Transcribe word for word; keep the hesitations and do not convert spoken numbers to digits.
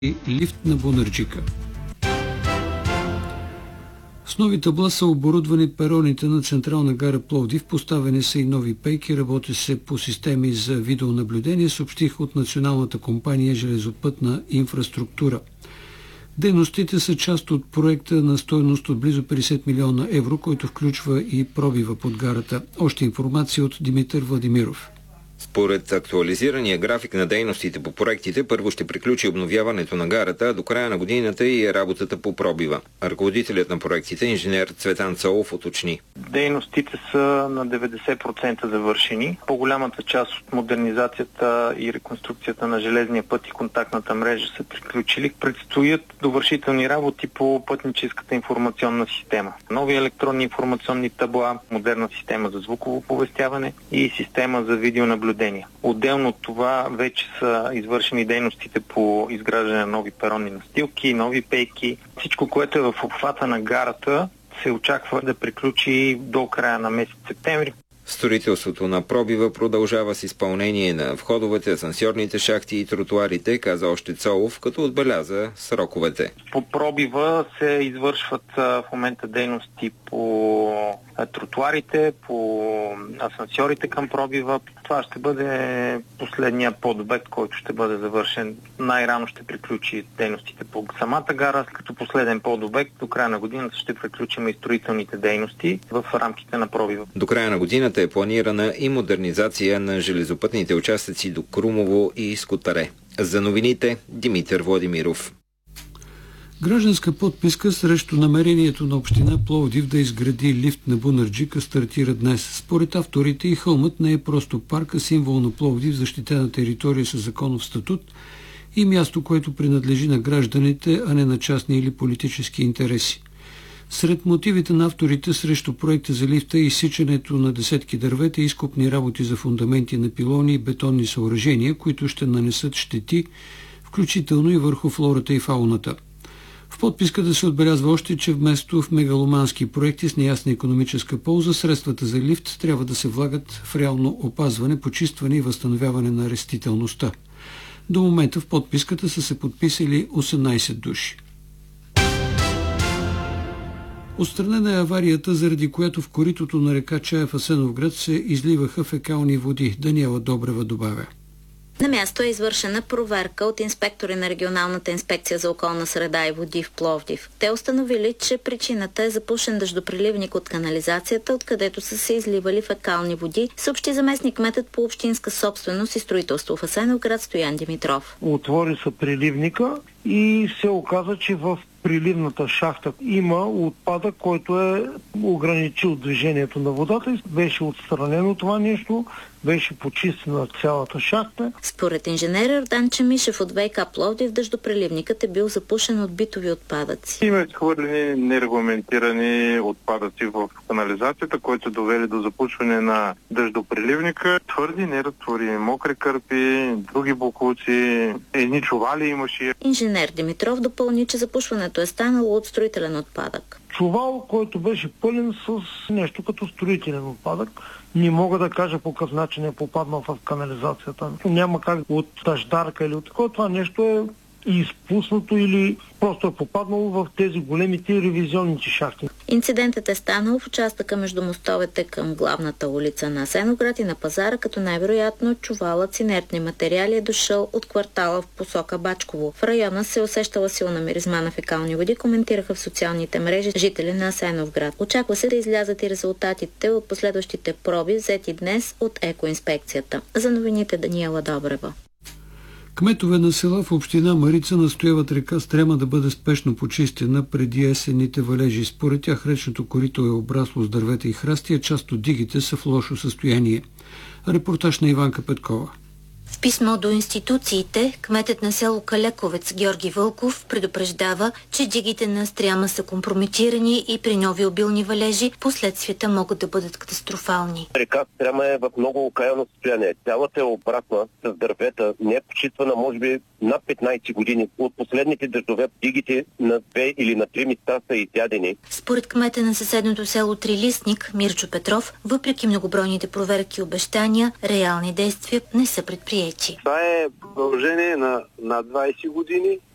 и лифт на Бунарджика. С нови табла са оборудвани пероните на Централна гара Пловдив, поставени са и нови пейки, работи се по системи за видеонаблюдение, съобщих от Националната компания железопътна инфраструктура. Дейностите са част от проекта на стойност от близо петдесет милиона евро, който включва и пробива под гарата. Още информация от Димитър Владимиров. Според актуализирания график на дейностите по проектите, първо ще приключи обновяването на гарата, а до края на годината и работата по пробива. Ръководителят на проектите, инженер Цветан Цолов, уточни. Дейностите са на деветдесет процента завършени. По-голямата част от модернизацията и реконструкцията на железния път и контактната мрежа са приключили. Предстоят довършителни работи по пътническата информационна система. Нови електронни информационни табла, модерна система за звуково оповестяване и система за видеонаблюдение. Отделно от това вече са извършени дейностите по изграждане на нови перонни настилки, нови пейки. Всичко, което е в обхвата на гарата, се очаква да приключи до края на месец септември. Строителството на пробива продължава с изпълнение на входовете, асансьорните шахти и тротуарите, каза още Цолов, като отбеляза сроковете. По пробива се извършват в момента дейности по тротуарите, по асансьорите към пробива. Това ще бъде последния подобект, който ще бъде завършен. Най-рано ще приключи дейностите по самата гара, като последен подобект до края на годината ще приключим и строителните дейности в рамките на пробива. До края на годината е планирана и модернизация на железопътните участъци до Крумово и Скотаре. За новините Димитър Владимиров. Гражданска подписка срещу намерението на община Пловдив да изгради лифт на Бунарджика стартира днес. Според авторите и хълмът не е просто парк, а символ на Пловдив, защитена територия със законов статут и място, което принадлежи на гражданите, а не на частни или политически интереси. Сред мотивите на авторите срещу проекта за лифта е изсичането на десетки дървета и изкопни работи за фундаменти на пилони и бетонни съоръжения, които ще нанесат щети, включително и върху флората и фауната. В подписката се отбелязва още, че вместо в мегаломански проекти с неясна икономическа полза, средствата за лифт трябва да се влагат в реално опазване, почистване и възстановяване на растителността. До момента в подписката са се подписали осемнайсет души. Отстранена е аварията, заради която в коритото на река Чая в Асеновград се изливаха фекални води. Даниела Добрева добавя. На място е извършена проверка от инспектори на Регионалната инспекция за околна среда и води в Пловдив. Те установили, че причината е запушен дъждопреливник от канализацията, откъдето са се изливали фекални води, съобщи заместник кметът по общинска собственост и строителство в Асеновград Стоян Димитров. Отвори се преливника и се оказа, че в приливната шахта има отпадък, който е ограничил движението на водата и беше отстранено това нещо, беше почистена цялата шахта. Според инженер Йордан Чемишев от ВиК Пловдив, дъждопреливникът е бил запушен от битови отпадъци. Има изхвърлени нерегламентирани отпадъци в канализацията, които довели до запушване на дъждопреливника. Твърди неразтворими мокри кърпи, други боклуци, едни чували имаше. Инженер Димитров допълни, че запушването е станало от строителен отпадък. Чувал, който беше пълен с нещо като строителен отпадък. Не мога да кажа по какъв начин е попаднал в канализацията. Няма как от тъждарка или от такова. Това нещо е изпуснато или просто е попаднало в тези големите ревизионните шахти. Инцидентът е станал в участъка между мостовете към главната улица на Асеновград и на пазара, като най-вероятно чувалът с инертни материали е дошъл от квартала в посока Бачково. В района се усещала силна миризма на фекални води, коментираха в социалните мрежи жители на Асеновград. Очаква се да излязат и резултатите от последващите проби, взети днес от екоинспекцията. За новините Даниела Добрева. Кметове на села в община Марица настояват река Стрема да бъде спешно почистена преди есенните валежи. Според тях речното корито е обрасло с дървета и храсти, а част от дигите са в лошо състояние. Репортаж на Иванка Петкова. В писмо до институциите, кметът на село Калековец Георги Вълков предупреждава, че дигите на Стряма са компрометирани и при нови обилни валежи последствията могат да бъдат катастрофални. Река Стряма е в много окаяно състояние. Цялата е обратна с дървета, не е почиствана може би над петнайсет години. От последните дъждове дигите на две или на три места са изядени. Според кмета на съседното село Трилистник Мирчо Петров, въпреки многобройните проверки и обещания, реални действия не са предприети. Това е продължение на, на двайсет години.